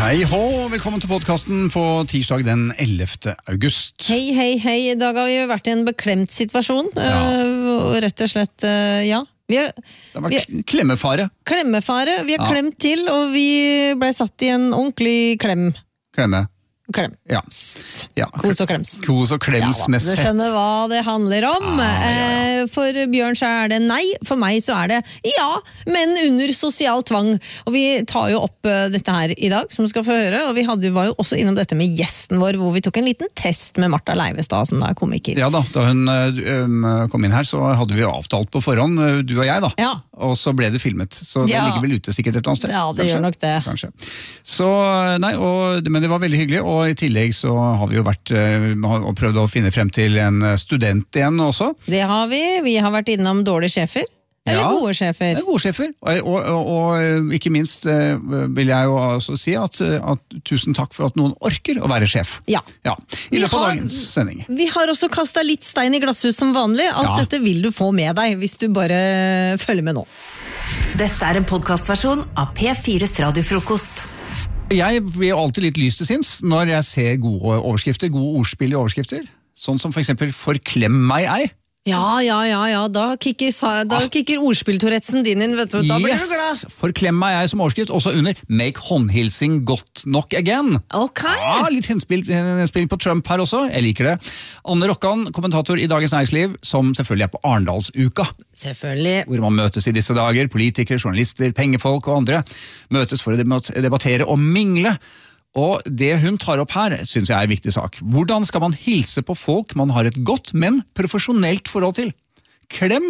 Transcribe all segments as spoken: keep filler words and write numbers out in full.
Hei hå, velkommen til podcasten på tirsdag den ellevte august. Hei, hei, hei. I dag har vi vært i en beklemt situasjon. Ja. Uh, rett og slett, uh, ja. Vi har, Det har vært vi, klemmefare. Klemmefare. Vi har Ja. klemt til, og vi ble satt i en ordentlig klem. Klemme. Klem. Ja. Ja. Kos og klems. Kos og klems Ja, med du sett. skjønner hva det handler om. Ja, ja, ja. Eh, For Bjørn så er det nei, for meg så er det ja, men under sosial tvang. Og vi tar jo opp eh, dette her i dag, som du skal få høre, og vi hadde, var jo også innom dette med gjesten vår, hvor vi tok en liten test med Martha Leivestad, som da er komiker. Ja da, da hun um, kom inn her, så hadde vi avtalt på forhånd, uh, du og jeg da. Ja. Og så ble det filmet, så det Ja. ligger vel ute sikkert et eller annet sted. Ja, det kanskje? gjør nok det. Kanskje. Så, nei, og, men det var veldig hyggelig, og i tillegg så har vi jo vært uh, og prøvd å finne frem til en student igjen også. Det har vi. Vi har vært innom dårlige sjefer. Eller Ja, gode sjefer. Det er gode sjefer, og, og, og, og ikke minst uh, vil jeg jo også si at, at tusen takk for at noen orker å være sjef. Ja. Ja, I Vi løpet av har- dagens sending. Vi har også kastet litt stein i glasshus som vanlig. Alt Ja. dette vil du få med deg hvis du bare følger med nå. Dette er en podcastversjon av P fires radiofrokost. Jeg blir jo alltid litt lyst til sinns når jeg ser gode overskrifter, gode ordspill i overskrifter. Sånn som for eksempel «Forklem meg ei». Ja, ja, ja, ja. Da kikker, sa- da kikker ordspilltourettsen din inn, vet du. Da blir du glad. Yes! «Forklem meg ei» som overskrift, også under «Make håndhilsing godt nok again». Ok. Ja, litt henspill, henspill på Trump her også, jeg liker det. Anne Rokkan, kommentator i Dagens Næringsliv, som selvfølgelig er på Arendalsuka, Selvfølgelig. hvor man møtes i disse dager, politikere, journalister, pengefolk og andre, møtes for å debat- debattere og mingle. Og det hun tar opp her, synes jeg er en viktig sak. Hvordan skal man hilse på folk man har et godt, men profesjonelt forhold til? Klem?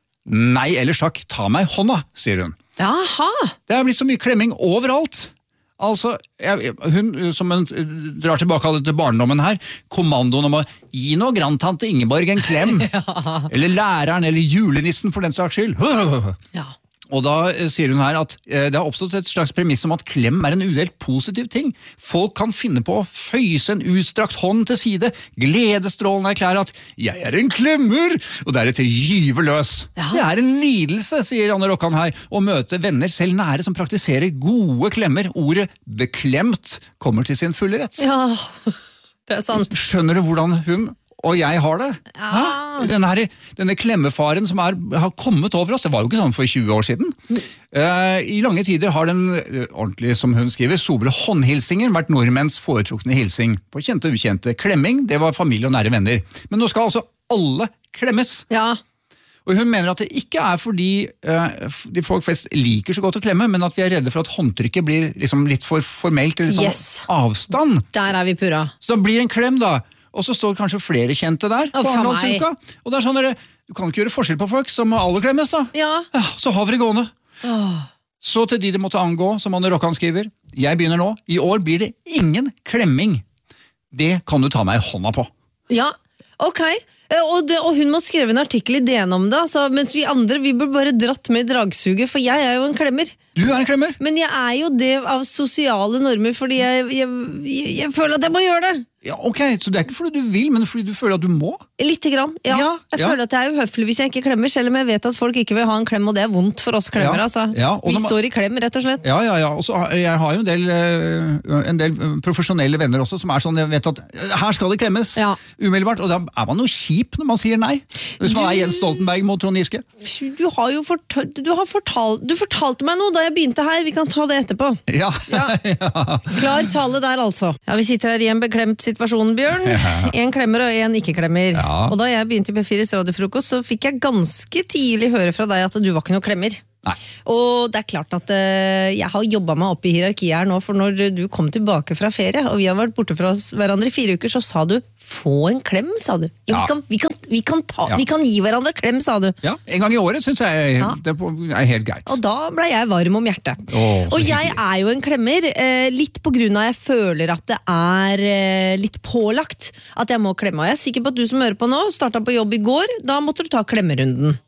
Nei, eller sjakk, ta meg hånda, sier hun. Jaha. Det er blitt så mye klemming overalt. Altså, jeg, hun som en, drar tilbake til barndommen her, kommandoen om å gi nå grandtante Ingeborg en klem, eller læreren, eller julenissen for den saks skyld. Ja. Og da eh, sier hun her at eh, det har oppstått et slags premiss om at klem er en udelt positiv ting. Folk kan finne på å føyse en utstrakt hånd til side, gledesstrålende erklære at «jeg er en klemmer», og deretter gyve løs. Ja. Det er en lidelse, sier Anne Rokkan her, å møte venner selv nære som praktiserer gode klemmer. Ordet «beklemt» kommer til sin fulle rett. Ja, det er sant. Skjønner du hvordan hun og jeg har det? Ja. Hæ? Denne, her, denne klemmefaren som er, har kommet over oss, det var jo ikke sånn for tjue år siden. Uh, I lange tider har den, uh, ordentlig som hun skriver, sobre håndhilsinger vært nordmenns foretrukne hilsing. På kjente og ukjente. Klemming, det var familie og nære venner. Men nå skal altså alle klemmes. Ja. Og hun mener at det ikke er fordi uh, de folk flest liker så godt å klemme, men at vi er redde for at håndtrykket blir liksom litt for formelt, eller sånn Yes. avstand. Der er vi purra. Så da blir det en klem da, og så står kanskje flere kjente der Å, på for Arendalsuka. Og det er sånn, dere, du kan ikke gjøre forskjell på folk som alle klemmes da. Ja. Ja, så har vi det gående. Åh. Så til de det måtte angå, som Anne Rokkan skriver, jeg begynner nå, i år blir det ingen klemming. Det kan du ta meg i hånda på. Ja, ok. Eh, Og, det, og hun må skrive en artikkel i D N om det, altså, mens vi andre vi bør bare dratt med i dragsuget, for jeg er jo en klemmer. Du er en klemmer. Men jeg er jo det av sosiale normer, fordi jeg, jeg, jeg, jeg føler at jeg må gjøre det. Ja, ok, så det er ikke fordi du vil, men fordi du føler at du må. Litte grann, ja. Ja, jeg ja. føler at jeg er uhøflig hvis jeg ikke klemmer, selv om jeg vet at folk ikke vil ha en klem, og det er vondt for oss klemmer, Ja, altså. ja, og Vi når man- står i klem, rett og slett. Ja, ja, ja. Og så har- jeg har jo en del, eh, en del eh, profesjonelle venner også, som er sånn, jeg vet at eh, her skal det klemmes, Ja. umiddelbart, og da er man jo kjip når man sier nei. Hvis man Du- er Jens Stoltenberg mot Trond Giske. Du har jo fortalt, du har fortalt, du fortalte meg noe da jeg begynte her, vi kan ta det etterpå. Ja, Ja. Klar tale der, altså. Ja, Vi sitter her i en beklemt situasjon, Bjørn. En klemmer og en ikke-klemmer. Ja. Og da jeg begynte i P fires radiofrokost, så fikk jeg ganske tidlig høre fra deg at du var ikke noe klemmer. Nei. Og det er klart at eh, jeg har jobbet meg opp i hierarkiet her nå, for når du kom tilbake fra ferie, og vi har vært borte fra oss hverandre i fire uker, så sa du, få en klem, sa du. Ja, Ja. Vi, kan, vi, kan, vi, kan ta, Ja. vi kan gi hverandre klem, sa du. Ja, en gang i året synes jeg Ja. det er helt greit. Og da ble jeg varm om hjertet. Å, så og jeg hyggelig. er jo en klemmer, eh, litt på grunn av jeg føler at det er eh, litt pålagt at jeg må klemme. Og jeg er sikker på at du som hører på nå, startet på jobb i går, da måtte du ta klemmerunden.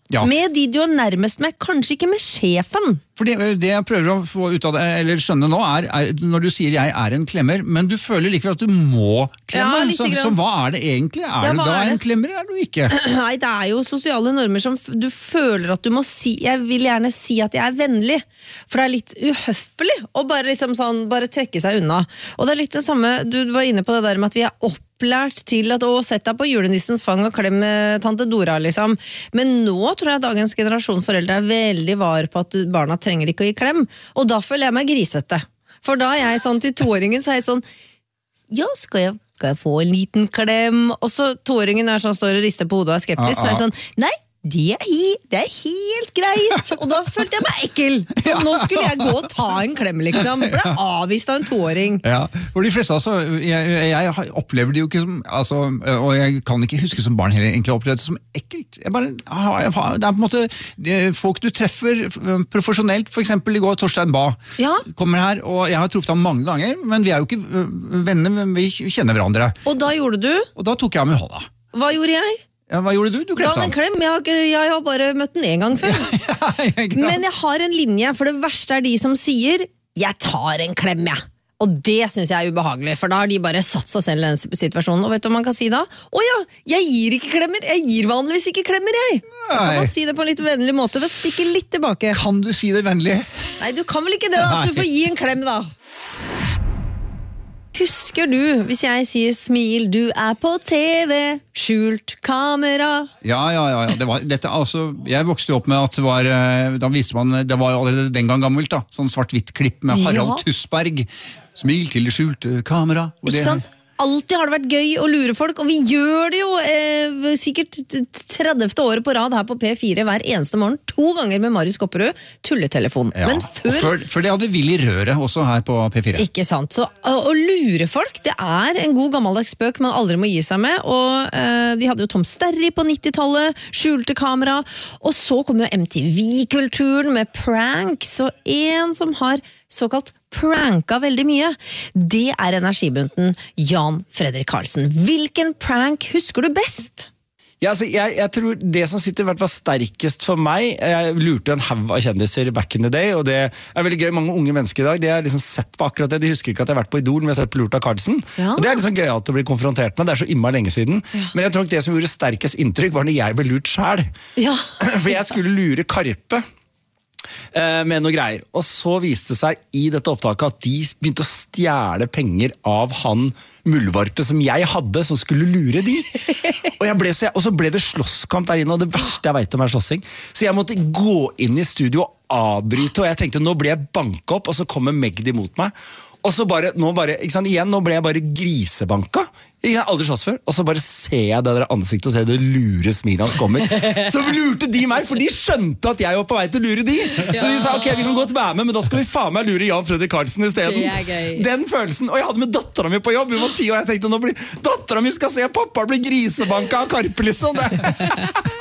Ja. Med de du er nærmest med, kanskje ikke med sjefen. For det, det jeg prøver å få ut av det, eller skjønne nå, er, er når du sier jeg er en klemmer, men du føler likevel at du må klemme. Ja, lite så, grann. så hva er det egentlig? Er Ja, du hva da er det? en klemmer, eller er du ikke? Nei, det er jo sosiale normer som f- du føler at du må si. Jeg vil gjerne si at jeg er vennlig, for det er litt uhøflig å bare, liksom sånn, bare trekke seg unna. Og det er litt det samme, du var inne på det der med at vi er opplært til at å sette deg på julenissens fang og klemme tante Dora, liksom. Men nå tror jeg dagens generasjon foreldre er veldig var på at du- barna trenger ikke å gi klem, og da føler jeg meg grisete. For da er jeg sånn til toåringen, så er jeg sånn, ja, skal jeg, skal jeg få en liten klem? Og så toåringen er sånn, står og rister på hodet og er skeptisk, Ah, så er jeg ah. sånn, nei, det er, hi, det er helt greit. Og da følte jeg meg ekkel. Så nå skulle jeg gå og ta en klem, liksom. Ble avvist av en toåring. Ja, for de fleste altså, jeg, jeg har- opplever det jo ikke som, altså, og jeg kan ikke huske som barn heller, egentlig opplevde det som ekkelt. Jeg bare, har- jeg har- det er på en måte det er folk du treffer eh, profesjonelt, for eksempel i går Torstein Ba, Ja. kommer her, og jeg har truffet ham mange ganger, men vi er jo ikke eh, venner, men vi kjenner hverandre. Og da gjorde du, Og da tok jeg ham i hånda. hva gjorde jeg? Ja, hva gjorde du? Du Da klemte en ham. klem, jeg har, ikke, jeg har bare møtt den en gang før. Ikke sant? Men jeg har en linje, for det verste er de som sier, jeg tar en klem, jeg. Og det synes jeg er ubehagelig, for da har de bare satt seg selv i den situasjonen. Og vet du hva man kan si da? Å ja, jeg gir ikke klemmer, jeg gir vanligvis ikke klemmer, jeg. Da kan Nei. man si det på en litt vennlig måte, det stikker litt tilbake. Kan du si det vennlig? Nei, du kan vel ikke det da, så du får gi en klem da. Husker du, hvis jeg sier smil, du er på T V, skjult kamera. Ja, ja, ja. ja. Det var, dette, altså, jeg vokste jo opp med at det var, eh, da viste man, det var jo allerede den gang gammelt, da, sånn svart-hvitt-klipp med Harald Ja. Tussberg. Smil til det skjulte kamera. Og Ikke det- sant? Alltid har det vært gøy å lure folk, og vi gjør det jo eh, sikkert t- tredivte året på rad her på P fire hver eneste morgen, to ganger med Marius Kopperud, tulletelefon. Ja. Men Og før... før, før det hadde Willy Røret også her på P fire. Ikke sant, så å, å lure folk, det er en god gammeldags spøk man aldri må gi seg med, og eh, vi hadde jo Tom Sterry på nittitallet, skjulte kamera, og så kom jo M T V-kulturen med pranks, og en som har såkalt pranka veldig mye, det er energibunten Jan Fredrik Karlsen. Hvilken prank husker du best? Ja, altså, jeg, jeg tror det som sitter i hvert fall sterkest for meg, jeg lurte en haug av kjendiser back in the day, og det er veldig gøy, mange unge mennesker i dag, de har liksom sett på akkurat det, de husker ikke at jeg har vært på Idol, men jeg har sett på Lurt av Karlsen, Ja. og det er liksom gøyalt å bli konfrontert med, det er så innmari lenge siden, men jeg tror nok det som gjorde sterkest inntrykk var når jeg ble lurt selv, Ja. for jeg skulle lure Karpe, eh, med noe greier. Og så viste det seg i dette opptaket at de begynte å stjele penger av han muldvarpe som jeg hadde, som skulle lure de. Og, jeg ble så, og så ble det slåsskamp der inne, og det verste jeg vet om er slåssing. Så jeg måtte gå inn i studio og avbryte, og jeg tenkte nå blir jeg banket opp, og så kommer Magdi mot meg. Og så bare, nå bare, ikke sant, igjen, nå ble jeg bare grisebanka. Jeg har aldri slåss før. Og så bare ser jeg det der ansiktet og ser det lure smilet hans kommer. Så lurte de meg, for de skjønte at jeg var på vei til å lure de. Så de sa, ok, vi kan godt være med, men da skal vi faen meg lure Jan Fredrik Karlsen i stedet. Det er gøy. Den følelsen, og jeg hadde med datteren min på jobb, hun var ti, og jeg tenkte, nå blir, datteren min skal se pappa bli grisebanka av Karpe, liksom. Det.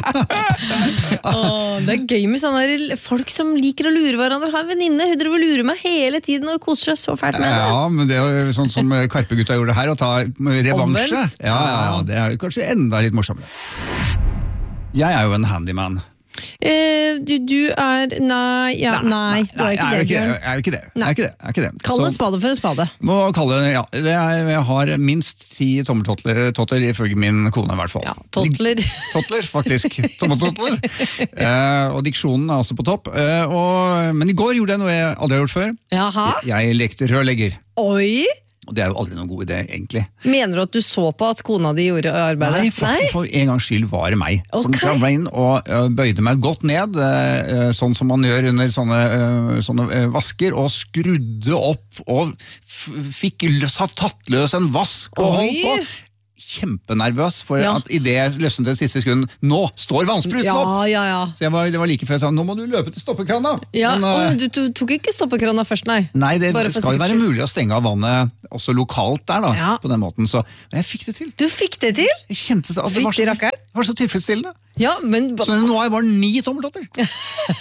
Åh, det er gøy med sånne der folk som liker å lure hverandre. Har en venninne, hun driver og lurer meg hele tiden og koser seg så fælt med det. Ja, men det er jo sånn som Karpe-gutta gjorde her, å ta revansje. Omvendt. Ja, ja, ja, det er jo kanskje enda litt morsommere. Jeg er jo en handyman. Eh, du, du er Nei, ja, nei, du er jeg ikke er det, jo ikke, Bjørn. jeg er jo ikke det. Jeg er ikke det. Jeg er ikke det. Kall en Så- spade for en spade. Må kalle det, ja. Det er, jeg har minst ti tommeltotter, totter, ifølge min kone i hvert fall. Ja, totler. Totler, faktisk. Tommeltotter. eh, og diksjonen er også på topp. Eh, og, men i går gjorde jeg noe jeg aldri har gjort før. Jaha, Jeg lekte rørlegger. oi! Og det er jo aldri noen god idé, egentlig. Mener du at du så på at kona di gjorde arbeidet? Nei, faktisk, for en gangs skyld var det meg som Ok. kravla inn og ø, bøyde meg godt ned, ø, sånn som man gjør under sånne, ø, sånne ø, vasker, og skrudde opp og f fikk løs, ha tatt løs en vask og Oi. holdt på. Kjempenervøs, for Ja. at i det jeg løsnet det siste sekunden, nå står vannspruten Ja, opp! ja, ja. Så jeg var, det var like før jeg sa, nå må du løpe til stoppekrana. ja Men, å, ø, du, du tok ikke stoppekrana først, nei? nei, det Bare for skal jo være sikkerhets skyld. mulig å stenge av vannet også lokalt der, da, Ja. på den måten. Så men jeg fikk det til. Du fikk det til? Jeg kjente at det var Fytti så, rakkeren. det var så tilfredsstillende. Ja, men Så nå har jeg bare ni tommeltotter.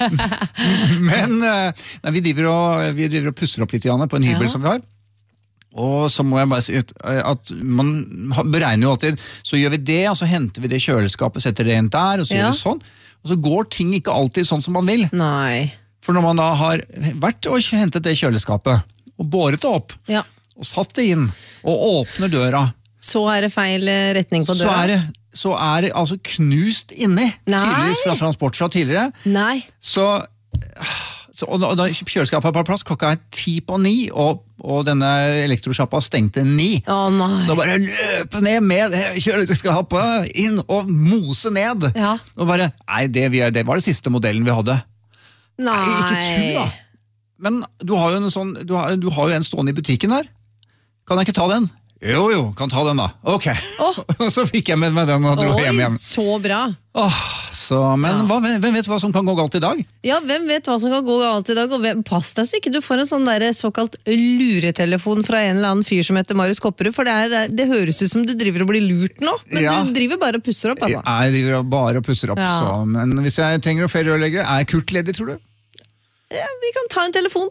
Men eh, nei, vi, driver og, vi driver og pusser opp litt grann på en hybel Ja. som vi har. Og så må jeg bare si at man beregner jo alltid, så gjør vi det, og så henter vi det i kjøleskapet, setter det inn der, og så Ja. gjør vi sånn. Og så går ting ikke alltid sånn som man vil. Nei. For når man da har vært og hentet det i kjøleskapet, og båret det opp, Ja. og satt det inn, og åpner døra, Så er det feil eh, retning på så døra. er det, så er det altså knust inni, Nei. tydeligvis fra transport fra tidligere. Nei. Så, så og da, og da kjøleskapet er på plass, klokka er ti på ni, og, og denne elektrosjappa stengte ni. Å nei. Så bare løpe ned med det kjøleskapet, inn og mose ned. Ja. Og bare, nei, det, vi, det var det siste modellen vi hadde. Nei. Nei, ikke tull da. Men du har jo en sånn, du har, du har jo en stående i butikken her. Kan jeg ikke ta den? Jo, jo, kan ta den da. Ok. Og så fikk jeg med meg den og dro Oi, hjem igjen. så bra. Åh, så, men hva, hvem vet hva som kan gå galt i dag? Ja, hvem vet hva som kan gå galt i dag, og hvem, pass deg så ikke du får en sånn der såkalt luretelefon fra en eller annen fyr som heter Marius Kopperud, for det, er, det høres ut som du driver og blir lurt nå, men Ja. du driver bare og pusser opp, altså. Jeg driver bare og pusser opp, Ja. så, men hvis jeg trenger flere rørleggere, er Kurt ledig, tror du? Ja, vi kan ta en telefon.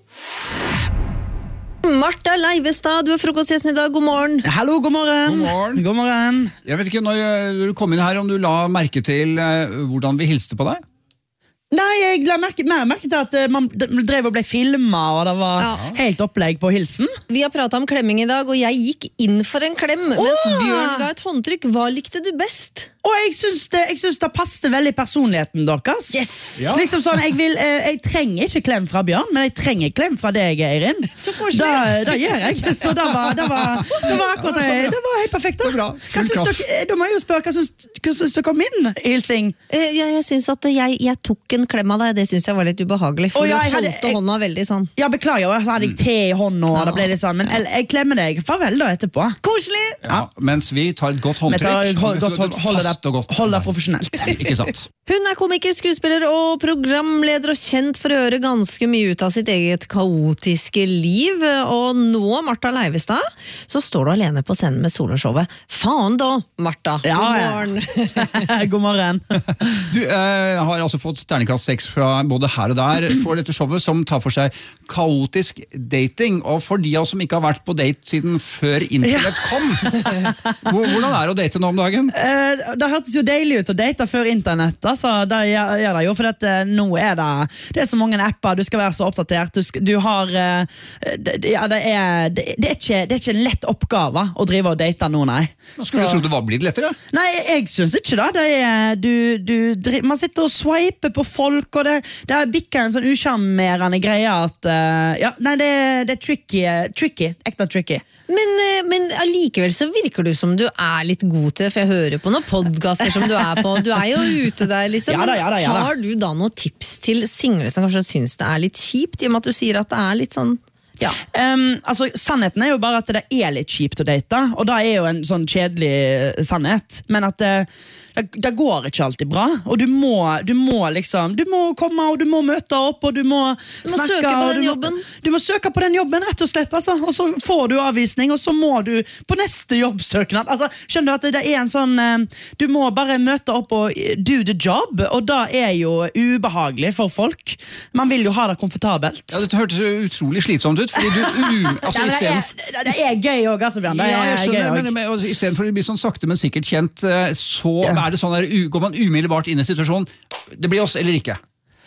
Martha Leivestad, du er frokostgjesten i dag, god morgen. Hallo, god morgen. God morgen. God morgen. Jeg vet ikke, når du kom inn her, om du la merke til eh, hvordan vi hilste på deg? Nei, jeg la merke, mer merke til at eh, man d- drev og ble filmet, og det var Ja. helt opplegg på hilsen. Vi har pratet om klemming i dag, og jeg gikk inn for en klem, mens Åh! Bjørn ga et håndtrykk. Hva likte du best? Og jeg syns det, jeg syns det passte veldig personligheten deres. Yes! Ja. Liksom sånn, jeg, vil, eh, jeg trenger ikke klem fra Bjørn, men jeg trenger klem fra deg, Eirin. Så koselig. Da, da gjør jeg. Så det var, det var, det var akkurat det. Det var helt perfekt. Da, Så bra. Hva Full syns klaff. dere, da må jeg jo spørre, hva syns, hva syns dere om min hilsing? Eh, Jeg, jeg synes at jeg, jeg tok en klem av deg, det synes jeg var litt ubehagelig, for Å, ja, du jeg hadde- holdt jeg- hånda veldig sånn. Ja, beklager, og så hadde jeg te i hånden, og det ble litt sånn, men jeg, jeg klemmer deg. Farvel da etterpå. Koselig! Ja, mens vi tar et godt Men jeg tar- håndtrykk. hold, godt, hold, hold, Fast det, og godt. hold det profesjonelt. Ikke sant? Hun er komiker, skuespiller og programleder og kjent for å gjøre ganske mye ut av sitt eget kaotiske liv. Og nå, Martha Leivestad, så står du alene på scenen med soloshowet. Faen da, Martha! Ja, God ja. morgen! God morgen. Du eh, har altså fått terningkast seks fra både her og der for dette showet, som tar for seg kaotisk dating. Og for de av oss som ikke har vært på date siden før internett kom, hvor- hvordan er det å date nå om dagen? Eh, Det hørtes jo deilig ut å date før internett, altså, det gjør gjør det jo, for at, eh, nå er det det er så mange apper, du skal være så oppdatert, du, skal, du har eh, det, ja, det, er, det, det, er ikke, det er ikke en lett oppgave å drive og date nå, nei. Skulle Så- du tro det var blitt lettere? Nei, jeg syns ikke det. det er, du, du, dri- man sitter og swiper på folk, og det, det er bikket en sånn usjarmerende greie at eh, ja, nei, det, det er tricky, eh, tricky, ekte tricky. Men, eh, men allikevel så virker du som du er litt god til det, for jeg hører på noen podcaster som du er på. Du er jo ute der, liksom. Ja da, ja da, ja da. Har du da noen tips til single som kanskje syns det er litt kjipt, i og med at du sier at det er litt sånn, ja. Um, altså, sannheten er jo bare at det er litt kjipt å date, og det er jo en sånn kjedelig eh, sannhet. Men at det, det, det går ikke alltid bra, og du må, du må liksom Du må komme, og du må møte opp, og du må Du må snakke. søke på og den du må- jobben. Du må søke på den jobben, rett og slett. Altså. Og så får du avvisning, og så må du på neste jobbsøknad. Altså, skjønner du at det, det er en sånn eh, Du må bare møte opp og eh, do the job, og det er jo ubehagelig for folk. Man vil jo ha det komfortabelt. Ja, Dette hørtes jo utrolig slitsomt ut, fordi du u... Altså, Ja, men i det, stedet er, det, det er gøy òg, altså, Bjørn. Det Ja, er jeg gøy skjønner, også. men, men altså, i stedet for å bli sånn sakte, men sikkert kjent, eh, så Ja. er det sånn der, u- går man umiddelbart inn i situasjonen. Det blir oss eller ikke.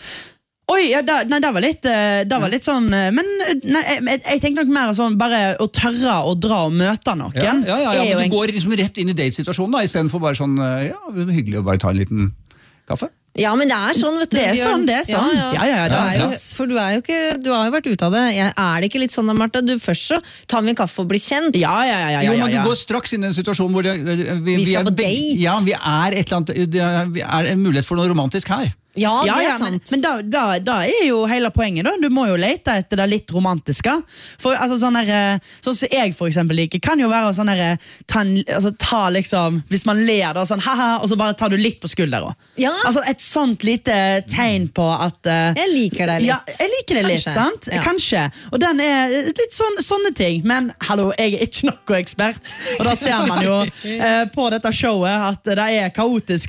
Oi, ja, da, nei, det var litt, eh, det var litt sånn eh, Men nei, jeg, jeg, jeg tenker nok mer sånn bare å tørre å dra og møte noen. Ja, ja, ja, ja, er jo men en- Du går liksom rett inn i datesituasjonen, da, i stedet for bare sånn eh, ja, hyggelig å bare ta en liten kaffe. Ja, men det er sånn, vet du, Det er Bjørn. sånn, det er sånn. Ja, ja, ja, Du det er er jo, det. for du er jo ikke Du har jo vært ute av det. Jeg, er det ikke litt sånn da, Martha? Du først så tar vi en kaffe og blir kjent. Ja, ja, ja, ja, Jo, ja, men du ja. går straks inn i en situasjon hvor det, vi, Vi skal er på beg- date. Ja, vi er et eller annet det er, vi er en mulighet for noe romantisk her. Ja, Ja, det er ja, men, sant. men da, da, da er jo hele poenget da. Du må jo lete etter det litt romantiske. For altså sånn der, eh, sånn som jeg for eksempel liker, kan jo være sånn der, eh, ta, en- altså, ta liksom, hvis man ler da, sånn haha, og så bare tar du litt på skulderen. Ja. Altså et sånt lite tegn på at eh, Jeg liker deg litt. Ja, jeg liker det litt, Kanskje. sant? Ja. Kanskje. Og den er litt sånn, sånne ting. Men hallo, jeg er ikke noe ekspert. Og da ser man jo eh, på dette showet at det er kaotisk